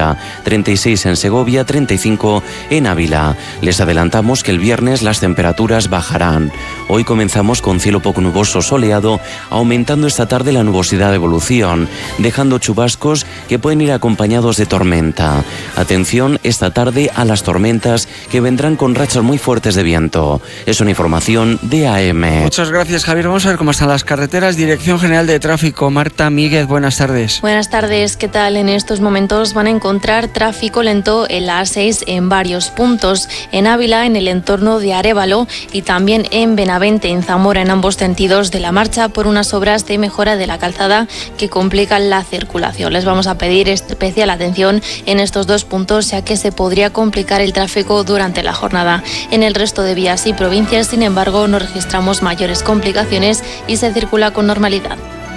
Sevilla, 36 en Segovia, 35 en Ávila. Les adelantamos que el viernes las temperaturas bajarán. Hoy comenzamos con cielo poco nuboso soleado, aumentando esta tarde la nubosidad de evolución, dejando chubascos que pueden ir acompañados de tormenta. Atención esta tarde a las tormentas que vendrán con rachas muy fuertes de viento. Es una información de AM. Muchas gracias, Javier. Vamos a ver cómo están las carreteras. Dirección General de Tráfico, Marta Míguez, buenas tardes. Buenas tardes, ¿qué tal? En estos momentos van a encontrar tráfico lento en la A6 en varios puntos. En Ávila, en el entorno de Arévalo, y también en Benavente, en Zamora, en ambos sentidos de la marcha, por unas obras de mejora de la calzada que complican la circulación. Les vamos a pedir especial atención en estos dos puntos, ya que se podría complicar el tráfico durante la jornada. En el resto de vías y provincias, sin embargo, no registramos mayores complicaciones y se circula con normalidad.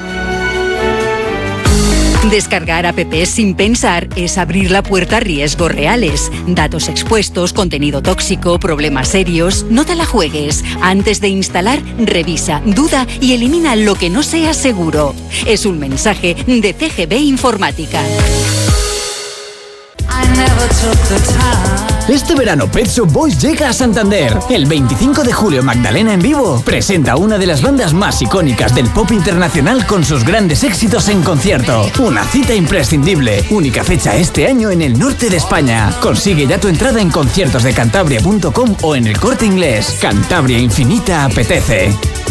Descargar apps sin pensar es abrir la puerta a riesgos reales. Datos expuestos, contenido tóxico, problemas serios. No te la juegues. Antes de instalar, revisa, duda y elimina lo que no sea seguro. Es un mensaje de CGB Informática. Este verano Pet Shop Boys llega a Santander. El 25 de julio Magdalena en vivo presenta una de las bandas más icónicas del pop internacional con sus grandes éxitos en concierto. Una cita imprescindible. Única fecha este año en el norte de España. Consigue ya tu entrada en conciertosdecantabria.com o en El Corte Inglés. Cantabria Infinita apetece.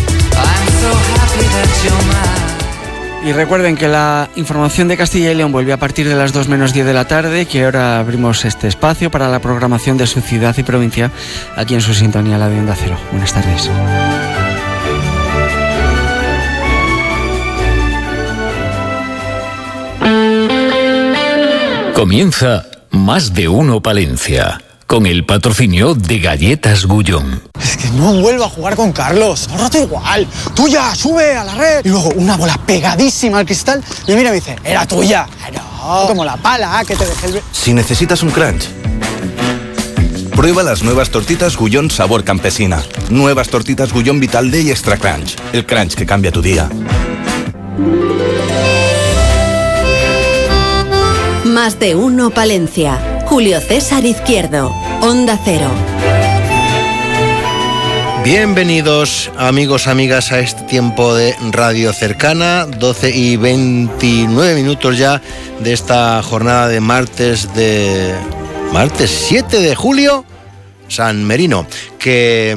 Y recuerden que la información de Castilla y León vuelve a partir de las 2 menos 10 de la tarde, que ahora abrimos este espacio para la programación de su ciudad y provincia, aquí en su sintonía, la de Onda Cero. Buenas tardes. Comienza Más de Uno Palencia, con el patrocinio de Galletas Gullón. Es que no vuelvo a jugar con Carlos. Ahora rato igual. Tuya, sube a la red. Y luego una bola pegadísima al cristal. Y mira, me dice, era tuya. No, como la pala que te dejé el... Si necesitas un crunch, prueba las nuevas tortitas Gullón sabor campesina. Nuevas tortitas Gullón Vital Day Extra Crunch. El crunch que cambia tu día. Más de Uno Palencia. Julio César Izquierdo, Onda Cero. Bienvenidos, amigos, amigas, a este tiempo de radio cercana, 12 y 29 minutos ya de esta jornada de martes 7 de julio, San Merino, que...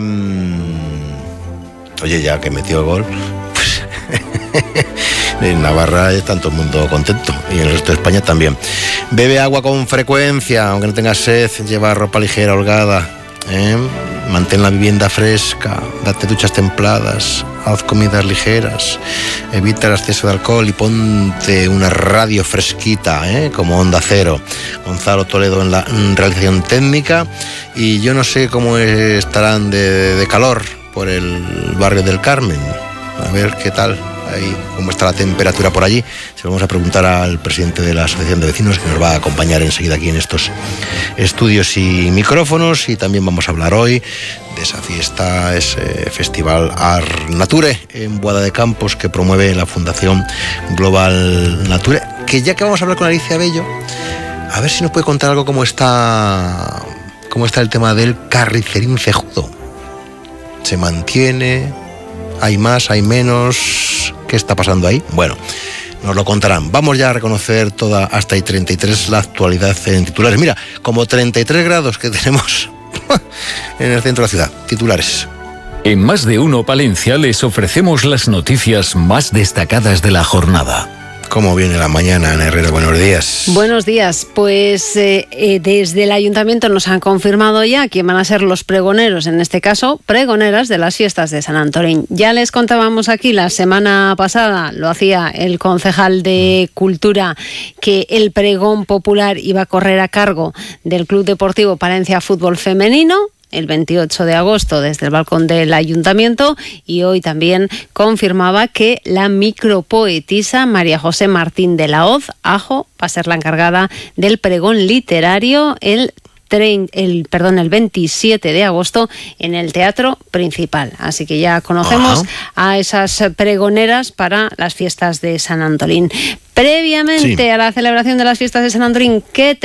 oye, ya que metió el gol, pues... en Navarra está todo el mundo contento y en el resto de España también. Bebe agua con frecuencia, aunque no tengas sed, lleva ropa ligera, holgada, mantén la vivienda fresca, date duchas templadas, haz comidas ligeras, evita el exceso de alcohol y ponte una radio fresquita, como Onda Cero. Gonzalo Toledo en la realización técnica, y yo no sé cómo estarán de calor por el barrio del Carmen, a ver qué tal. Ahí, cómo está la temperatura por allí. Se lo vamos a preguntar al presidente de la Asociación de Vecinos, que nos va a acompañar enseguida aquí en estos estudios y micrófonos. Y también vamos a hablar hoy de esa fiesta, ese festival Art Nature en Boada de Campos, que promueve la Fundación Global Nature. Que ya que vamos a hablar con Alicia Bello, a ver si nos puede contar algo cómo está el tema del carricerín cejudo. ¿Se mantiene? ¿Hay más? ¿Hay menos? ¿Qué está pasando ahí? Bueno, nos lo contarán. Vamos ya a reconocer toda, hasta ahí 33, la actualidad en titulares. Mira, como 33 grados que tenemos en el centro de la ciudad. Titulares. En Más de Uno Palencia les ofrecemos las noticias más destacadas de la jornada. ¿Cómo viene la mañana, Ana Herrera? Buenos días. Buenos días. Pues desde el Ayuntamiento nos han confirmado ya quién van a ser los pregoneros, en este caso, pregoneras de las fiestas de San Antolín. Ya les contábamos aquí la semana pasada, lo hacía el concejal de Cultura, que el pregón popular iba a correr a cargo del Club Deportivo Palencia Fútbol Femenino, el 28 de agosto desde el balcón del Ayuntamiento, y hoy también confirmaba que la micropoetisa María José Martín de la Hoz, Ajo, va a ser la encargada del pregón literario el 27 de agosto en el Teatro Principal. Así que ya conocemos a esas pregoneras para las fiestas de San Antolín. Previamente a la celebración de las fiestas de San Antolín, ¿qué